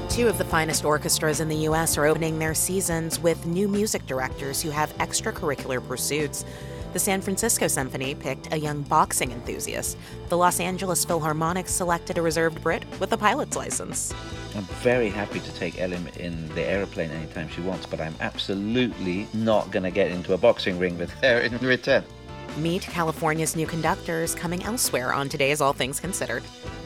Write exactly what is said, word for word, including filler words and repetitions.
Two of the finest orchestras in the U S are opening their seasons with new music directors who have extracurricular pursuits. The San Francisco Symphony picked a young boxing enthusiast. The Los Angeles Philharmonic selected a reserved Brit with a pilot's license. I'm very happy to take Ellen in the aeroplane anytime she wants, but I'm absolutely not going to get into a boxing ring with her in return. Meet California's new conductors coming elsewhere on today's All Things Considered.